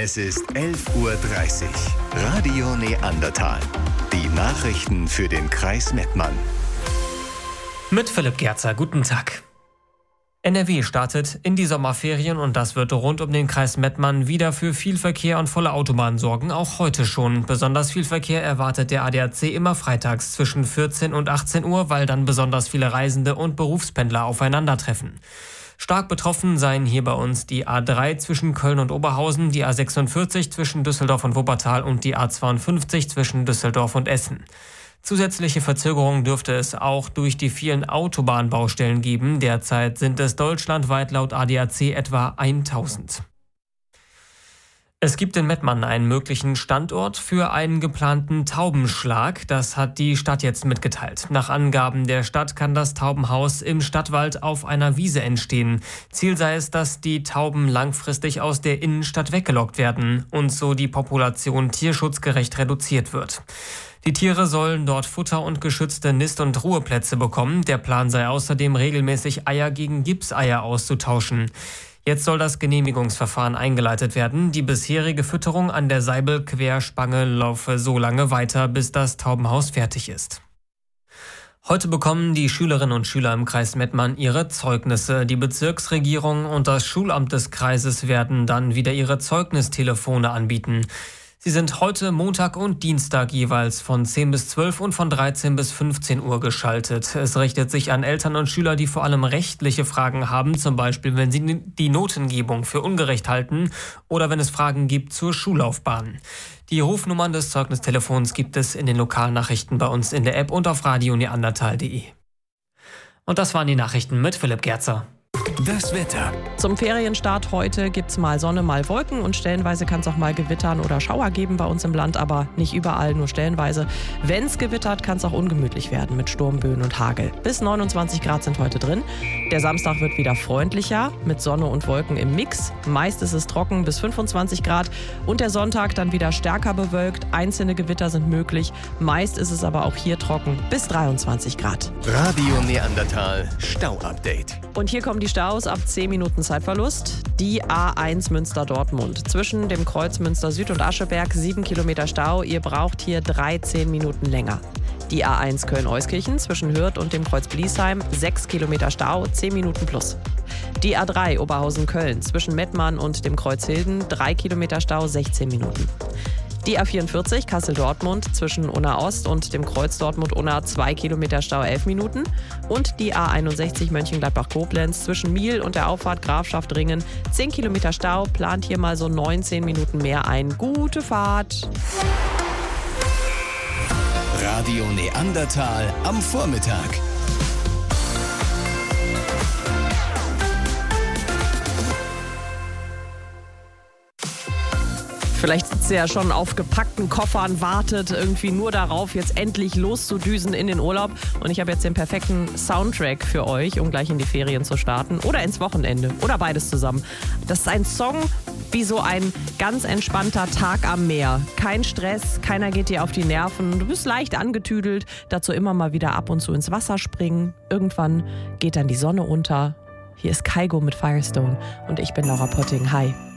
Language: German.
Es ist 11:30 Uhr. Radio Neandertal. Die Nachrichten für den Kreis Mettmann. Mit Philipp Gerzer, guten Tag. NRW startet in die Sommerferien und das wird rund um den Kreis Mettmann wieder für viel Verkehr und volle Autobahnen sorgen, auch heute schon. Besonders viel Verkehr erwartet der ADAC immer freitags zwischen 14 und 18 Uhr, weil dann besonders viele Reisende und Berufspendler aufeinandertreffen. Stark betroffen seien hier bei uns die A3 zwischen Köln und Oberhausen, die A46 zwischen Düsseldorf und Wuppertal und die A52 zwischen Düsseldorf und Essen. Zusätzliche Verzögerungen dürfte es auch durch die vielen Autobahnbaustellen geben. Derzeit sind es deutschlandweit laut ADAC etwa 1000. Es gibt in Mettmann einen möglichen Standort für einen geplanten Taubenschlag. Das hat die Stadt jetzt mitgeteilt. Nach Angaben der Stadt kann das Taubenhaus im Stadtwald auf einer Wiese entstehen. Ziel sei es, dass die Tauben langfristig aus der Innenstadt weggelockt werden und so die Population tierschutzgerecht reduziert wird. Die Tiere sollen dort Futter und geschützte Nist- und Ruheplätze bekommen. Der Plan sei außerdem, regelmäßig Eier gegen Gipseier auszutauschen. Jetzt soll das Genehmigungsverfahren eingeleitet werden. Die bisherige Fütterung an der Seibel-Querspange laufe so lange weiter, bis das Taubenhaus fertig ist. Heute bekommen die Schülerinnen und Schüler im Kreis Mettmann ihre Zeugnisse. Die Bezirksregierung und das Schulamt des Kreises werden dann wieder ihre Zeugnistelefone anbieten. Sie sind heute Montag und Dienstag jeweils von 10 bis 12 und von 13 bis 15 Uhr geschaltet. Es richtet sich an Eltern und Schüler, die vor allem rechtliche Fragen haben, zum Beispiel wenn sie die Notengebung für ungerecht halten oder wenn es Fragen gibt zur Schullaufbahn. Die Rufnummern des Zeugnistelefons gibt es in den Lokalnachrichten bei uns in der App und auf radioneandertal.de. Und das waren die Nachrichten mit Philipp Gerzer. Das Wetter. Zum Ferienstart heute gibt's mal Sonne, mal Wolken und stellenweise kann es auch mal Gewittern oder Schauer geben bei uns im Land, aber nicht überall, nur stellenweise. Wenn es gewittert, kann es auch ungemütlich werden mit Sturmböen und Hagel. Bis 29 Grad sind heute drin. Der Samstag wird wieder freundlicher mit Sonne und Wolken im Mix. Meist ist es trocken bis 25 Grad und der Sonntag dann wieder stärker bewölkt. Einzelne Gewitter sind möglich. Meist ist es aber auch hier trocken bis 23 Grad. Radio Neandertal Stau-Update. Und hier kommen die Staus ab 10 Minuten Zeitverlust. Die A1 Münster-Dortmund. Zwischen dem Kreuz Münster Süd und Ascheberg 7 Kilometer Stau. Ihr braucht hier 13 Minuten länger. Die A1 Köln-Euskirchen zwischen Hürth und dem Kreuz Bliesheim 6 Kilometer Stau, 10 Minuten plus. Die A3 Oberhausen-Köln zwischen Mettmann und dem Kreuz Hilden 3 Kilometer Stau, 16 Minuten. Die A44 Kassel-Dortmund zwischen Unna Ost und dem Kreuz Dortmund-Unna 2 Kilometer Stau, 11 Minuten. Und die A61 Mönchengladbach-Koblenz zwischen Miel und der Auffahrt Grafschaft-Ringen 10 Kilometer Stau, plant hier mal so 19 Minuten mehr ein. Gute Fahrt! Radio Neandertal am Vormittag. Vielleicht sitzt ihr ja schon auf gepackten Koffern, wartet irgendwie nur darauf, jetzt endlich loszudüsen in den Urlaub. Und ich habe jetzt den perfekten Soundtrack für euch, um gleich in die Ferien zu starten oder ins Wochenende oder beides zusammen. Das ist ein Song wie so ein ganz entspannter Tag am Meer. Kein Stress, keiner geht dir auf die Nerven. Du bist leicht angetüdelt, dazu immer mal wieder ab und zu ins Wasser springen. Irgendwann geht dann die Sonne unter. Hier ist Kygo mit Firestone und ich bin Laura Potting. Hi.